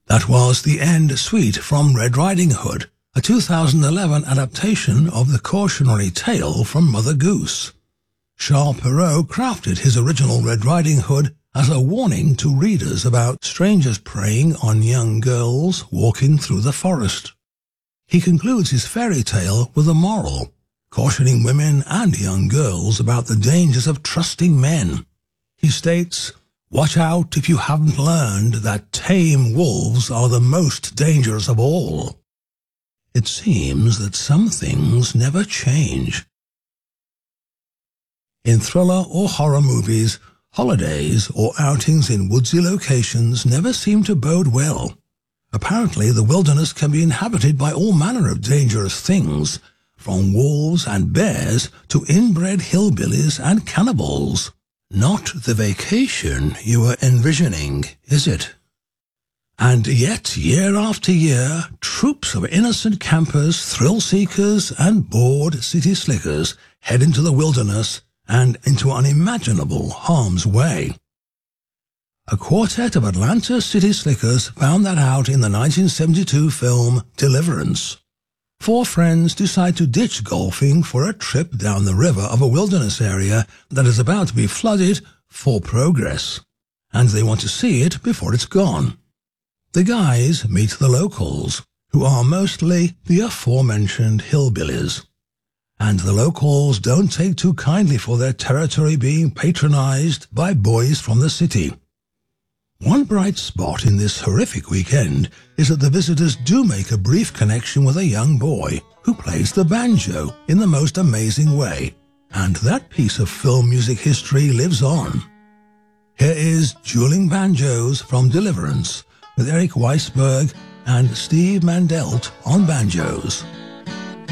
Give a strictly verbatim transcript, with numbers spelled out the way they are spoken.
That was the end suite from Red Riding Hood, a two thousand eleven adaptation of the cautionary tale from Mother Goose. Charles Perrault crafted his original Red Riding Hood as a warning to readers about strangers preying on young girls walking through the forest. He concludes his fairy tale with a moral, cautioning women and young girls about the dangers of trusting men. He states, "Watch out if you haven't learned that tame wolves are the most dangerous of all." It seems that some things never change. In thriller or horror movies, holidays or outings in woodsy locations never seem to bode well. Apparently, the wilderness can be inhabited by all manner of dangerous things, from wolves and bears to inbred hillbillies and cannibals. Not the vacation you were envisioning, is it? And yet, year after year, troops of innocent campers, thrill-seekers, and bored city slickers head into the wilderness and into unimaginable harm's way. A quartet of Atlanta city slickers found that out in the nineteen seventy-two film Deliverance. Four friends decide to ditch golfing for a trip down the river of a wilderness area that is about to be flooded for progress, and they want to see it before it's gone. The guys meet the locals, who are mostly the aforementioned hillbillies. And the locals don't take too kindly for their territory being patronized by boys from the city. One bright spot in this horrific weekend is that the visitors do make a brief connection with a young boy who plays the banjo in the most amazing way, and that piece of film music history lives on. Here is Dueling Banjos from Deliverance with Eric Weisberg and Steve Mandelt on banjos.